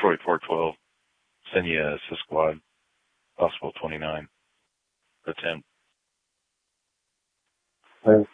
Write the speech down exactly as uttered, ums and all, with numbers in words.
Detroit four twelve. Send you a Sisquad. Possible twenty-nine attempt. Thanks.